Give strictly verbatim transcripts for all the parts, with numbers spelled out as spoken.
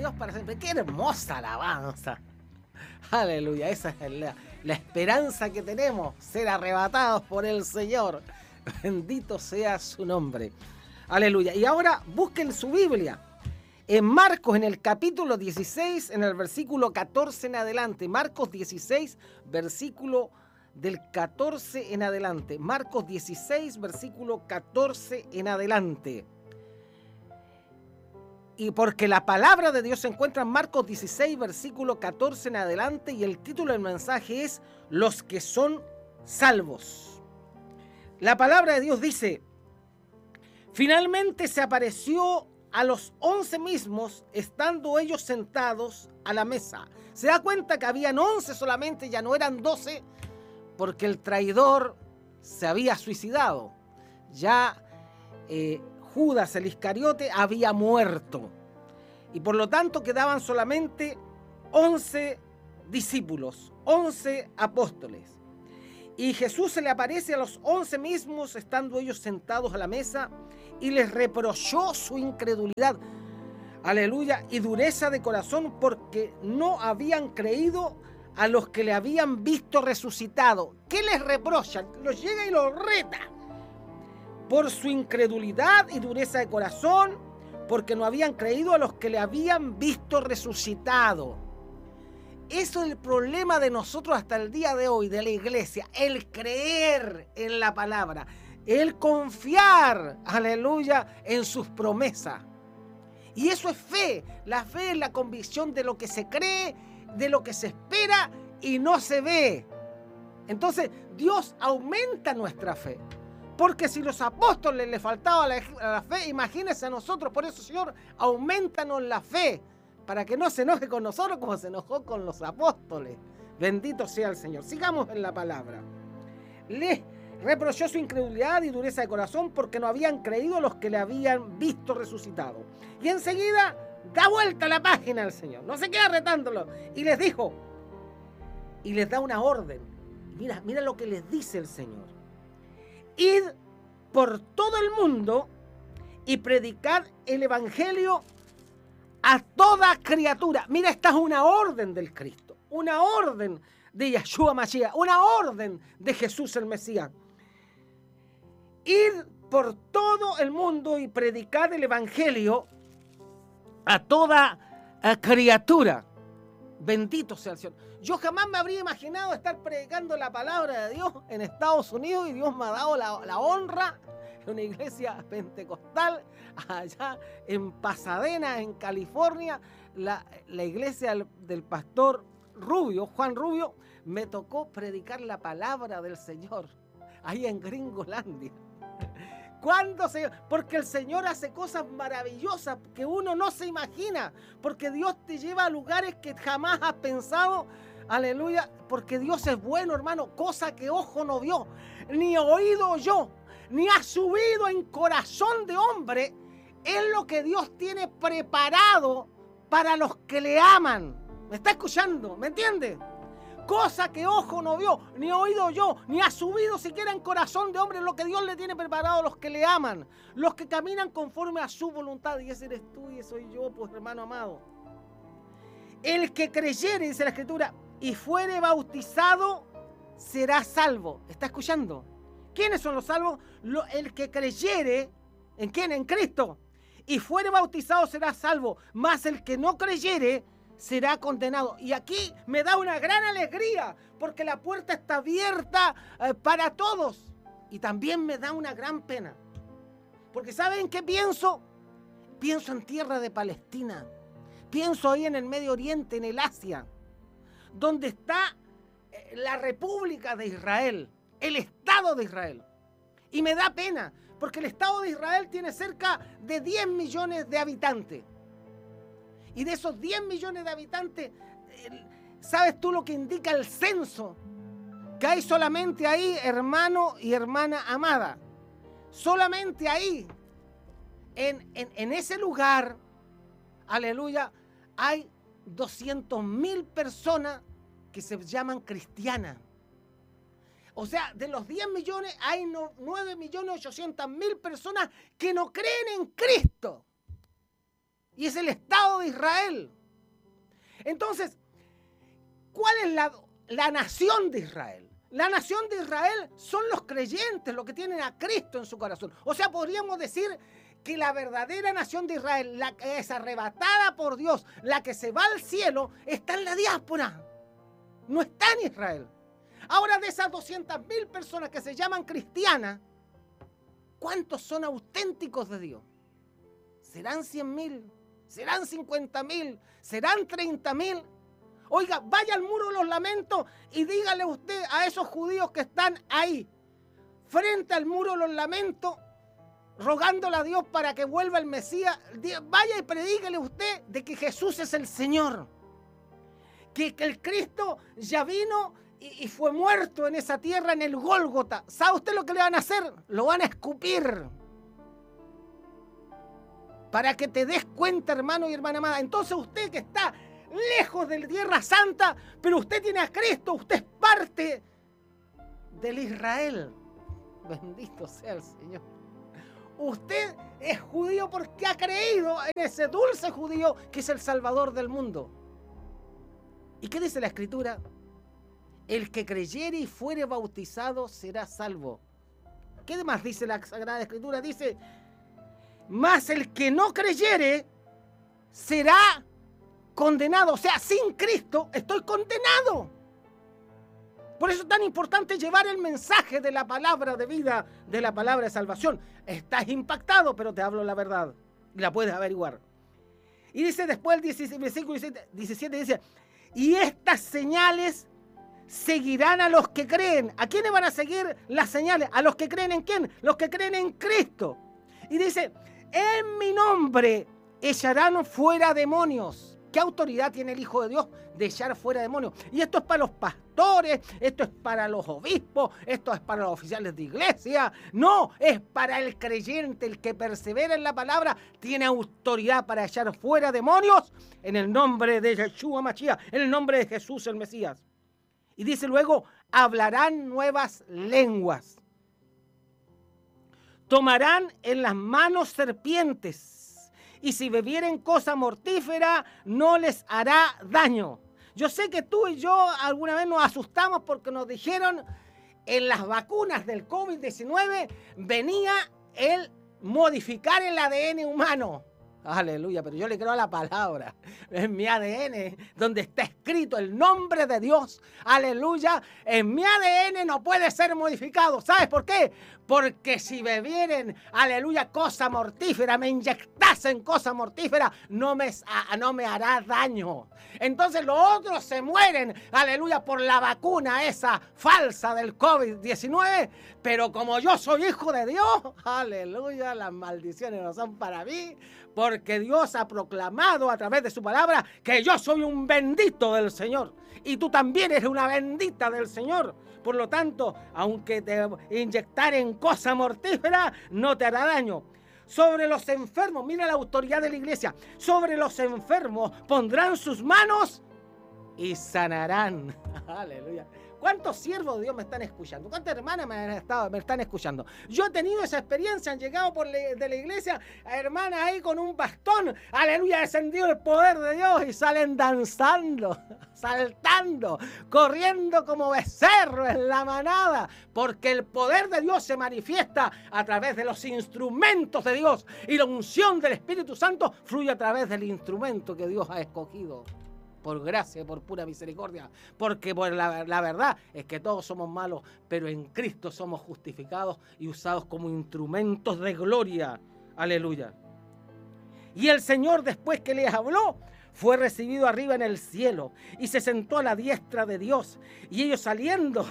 Dios para siempre. ¡Qué hermosa alabanza! Aleluya, esa es la, la esperanza que tenemos, ser arrebatados por el Señor. Bendito sea su nombre. Aleluya. Y ahora busquen su Biblia. En Marcos, en el capítulo dieciséis, en el versículo catorce en adelante. Marcos dieciséis, versículo del catorce en adelante. Marcos dieciséis, versículo catorce en adelante. Y porque la palabra de Dios se encuentra en Marcos dieciséis, versículo catorce en adelante, y el título del mensaje es Los que son salvos. La palabra de Dios dice: finalmente se apareció a los once mismos, estando ellos sentados a la mesa. Se da cuenta que habían once solamente, ya no eran doce, porque el traidor se había suicidado. Ya eh, Judas el Iscariote había muerto. Y por lo tanto quedaban solamente once discípulos, once apóstoles. Y Jesús se le aparece a los once mismos, estando ellos sentados a la mesa, y les reprochó su incredulidad, aleluya, y dureza de corazón, porque no habían creído a los que le habían visto resucitado. ¿Qué les reprochan? Los llega y los reta. Por su incredulidad y dureza de corazón, porque no habían creído a los que le habían visto resucitado. Eso es el problema de nosotros hasta el día de hoy, de la iglesia, el creer en la palabra, el confiar, aleluya, en sus promesas. Y eso es fe. La fe es la convicción de lo que se cree, de lo que se espera y no se ve. Entonces, Dios aumenta nuestra fe. Porque si los apóstoles les faltaba la, la fe, imagínense a nosotros. Por eso, Señor, aumentanos la fe, para que no se enoje con nosotros como se enojó con los apóstoles. Bendito sea el Señor. Sigamos en la palabra. Les reprochó su incredulidad y dureza de corazón, porque no habían creído los que le habían visto resucitado. Y enseguida da vuelta la página al Señor. No se queda retándolo. Y les dijo, y les da una orden. Mira, mira lo que les dice el Señor. Id por todo el mundo y predicad el evangelio a toda criatura. Mira, esta es una orden del Cristo, una orden de Yeshua Mashiach, una orden de Jesús el Mesías. Id por todo el mundo y predicad el evangelio a toda criatura. Bendito sea el Señor. Yo jamás me habría imaginado estar predicando la palabra de Dios en Estados Unidos, y Dios me ha dado la, la honra en una iglesia pentecostal allá en Pasadena, en California. La, la iglesia del, del pastor Rubio, Juan Rubio, me tocó predicar la palabra del Señor ahí en Gringolandia. ¿Cuándo se? Porque el Señor hace cosas maravillosas que uno no se imagina, porque Dios te lleva a lugares que jamás has pensado, aleluya, porque Dios es bueno, hermano, cosa que ojo no vio, ni oído oyó, ni ha subido en corazón de hombre, es lo que Dios tiene preparado para los que le aman. ¿Me está escuchando? ¿Me entiende? Cosa que ojo no vio, ni oído yo, ni ha subido siquiera en corazón de hombre, lo que Dios le tiene preparado a los que le aman, los que caminan conforme a su voluntad. Y ese eres tú y ese soy yo, pues, hermano amado. El que creyere, dice la Escritura, y fuere bautizado, será salvo. ¿Está escuchando? ¿Quiénes son los salvos? Lo, el que creyere, ¿en quién? En Cristo. Y fuere bautizado será salvo, mas el que no creyere será condenado. Y aquí me da una gran alegría, porque la puerta está abierta eh, para todos. Y también me da una gran pena, porque ¿saben qué pienso? Pienso en tierra de Palestina, pienso ahí en el Medio Oriente, en el Asia, donde está eh, la República de Israel, el Estado de Israel. Y me da pena, porque el Estado de Israel tiene cerca de diez millones de habitantes. Y de esos diez millones de habitantes, ¿sabes tú lo que indica el censo? Que hay solamente ahí hermano y hermana amada. Solamente ahí, en, en, en ese lugar, aleluya, hay doscientas mil personas que se llaman cristianas. O sea, de los diez millones hay nueve millones ochocientas mil personas que no creen en Cristo. Y es el Estado de Israel. Entonces, ¿cuál es la, la nación de Israel? La nación de Israel son los creyentes, los que tienen a Cristo en su corazón. O sea, podríamos decir que la verdadera nación de Israel, la que es arrebatada por Dios, la que se va al cielo, está en la diáspora. No está en Israel. Ahora, de esas doscientas mil personas que se llaman cristianas, ¿cuántos son auténticos de Dios? ¿Serán cien mil? ¿Serán cincuenta mil? ¿Serán treinta mil? Oiga, vaya al muro de los lamentos y dígale usted a esos judíos que están ahí, frente al muro de los lamentos, rogándole a Dios para que vuelva el Mesías. Vaya y predíguele usted de que Jesús es el Señor. Que, que el Cristo ya vino y, y fue muerto en esa tierra, en el Gólgota. ¿Sabe usted lo que le van a hacer? Lo van a escupir. Para que te des cuenta, hermano y hermana amada. Entonces usted que está lejos de la tierra santa, pero usted tiene a Cristo, usted es parte del Israel. Bendito sea el Señor. Usted es judío porque ha creído en ese dulce judío que es el Salvador del mundo. ¿Y qué dice la Escritura? El que creyere y fuere bautizado será salvo. ¿Qué más dice la Sagrada Escritura? Dice, mas el que no creyere será condenado. O sea, sin Cristo estoy condenado. Por eso es tan importante llevar el mensaje de la palabra de vida, de la palabra de salvación. Estás impactado, pero te hablo la verdad. Y la puedes averiguar. Y dice después el versículo diecisiete, dice, y estas señales seguirán a los que creen. ¿A quiénes van a seguir las señales? ¿A los que creen en quién? Los que creen en Cristo. Y dice, en mi nombre echarán fuera demonios. ¿Qué autoridad tiene el Hijo de Dios de echar fuera demonios? Y esto es para los pastores, esto es para los obispos, esto es para los oficiales de iglesia. No, es para el creyente, el que persevera en la palabra, tiene autoridad para echar fuera demonios en el nombre de Yeshua Mashiach, en el nombre de Jesús el Mesías. Y dice luego, hablarán nuevas lenguas. Tomarán en las manos serpientes. Y si bebieren cosa mortífera, no les hará daño. Yo sé que tú y yo alguna vez nos asustamos porque nos dijeron en las vacunas del COVID diecinueve venía el modificar el A D N humano. Aleluya, pero yo le creo a la palabra. En mi A D N, donde está escrito el nombre de Dios, aleluya, en mi A D N no puede ser modificado. ¿Sabes por qué? Porque si bebieren, aleluya, cosa mortífera, me inyectasen cosa mortífera, no me, no me hará daño. Entonces los otros se mueren, aleluya, por la vacuna esa falsa del COVID diecinueve, pero como yo soy hijo de Dios, aleluya, las maldiciones no son para mí, porque Dios ha proclamado a través de su palabra que yo soy un bendito del Señor. Y tú también eres una bendita del Señor. Por lo tanto, aunque te inyectaren cosa mortífera, no te hará daño. Sobre los enfermos, mira la autoridad de la iglesia, sobre los enfermos pondrán sus manos y sanarán. Aleluya. ¿Cuántos siervos de Dios me están escuchando? ¿Cuántas hermanas me, han estado, me están escuchando? Yo he tenido esa experiencia, han llegado por le, de la iglesia a hermanas ahí con un bastón, aleluya, ha descendido el poder de Dios y salen danzando, saltando, corriendo como becerros en la manada, porque el poder de Dios se manifiesta a través de los instrumentos de Dios y la unción del Espíritu Santo fluye a través del instrumento que Dios ha escogido. Por gracia, por pura misericordia, porque por la, la verdad es que todos somos malos, pero en Cristo somos justificados y usados como instrumentos de gloria. Aleluya. Y el Señor, después que les habló, fue recibido arriba en el cielo y se sentó a la diestra de Dios. Y ellos saliendo,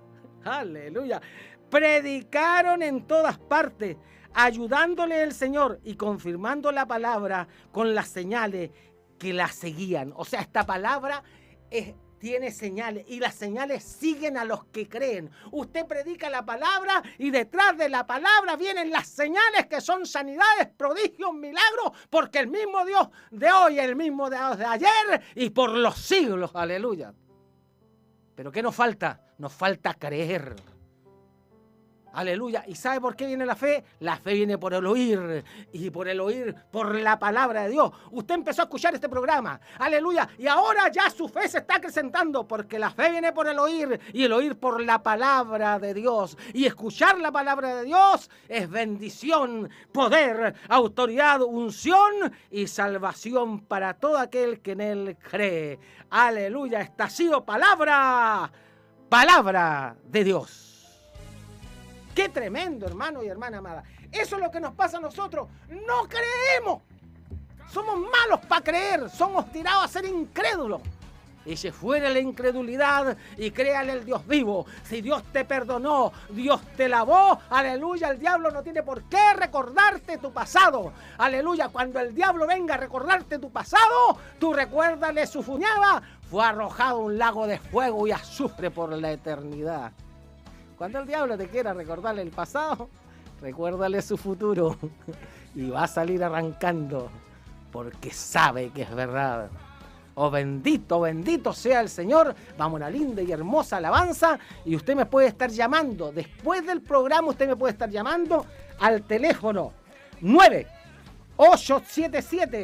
aleluya, predicaron en todas partes, ayudándole el Señor y confirmando la palabra con las señales que la seguían. O sea, esta palabra es, tiene señales y las señales siguen a los que creen. Usted predica la palabra y detrás de la palabra vienen las señales que son sanidades, prodigios, milagros, porque el mismo Dios de hoy, el mismo Dios de ayer y por los siglos. Aleluya. Pero ¿qué nos falta? Nos falta creer. Aleluya. ¿Y sabe por qué viene la fe? La fe viene por el oír, y por el oír, por la palabra de Dios. Usted empezó a escuchar este programa. Aleluya. Y ahora ya su fe se está acrecentando, porque la fe viene por el oír, y el oír por la palabra de Dios. Y escuchar la palabra de Dios es bendición, poder, autoridad, unción y salvación para todo aquel que en él cree. Aleluya. Esta ha sido palabra, palabra de Dios. ¡Qué tremendo, hermano y hermana amada! Eso es lo que nos pasa a nosotros. ¡No creemos! Somos malos para creer. Somos tirados a ser incrédulos. Y si fuera la incredulidad y créale el Dios vivo. Si Dios te perdonó, Dios te lavó. Aleluya, el diablo no tiene por qué recordarte tu pasado. Aleluya, cuando el diablo venga a recordarte tu pasado, tú recuérdale su fuñada. Fue arrojado a un lago de fuego y azufre por la eternidad. Cuando el diablo te quiera recordarle el pasado, recuérdale su futuro y va a salir arrancando porque sabe que es verdad. Oh, bendito, bendito sea el Señor. Vamos a una linda y hermosa alabanza y usted me puede estar llamando. Después del programa usted me puede estar llamando al teléfono nueve ocho siete siete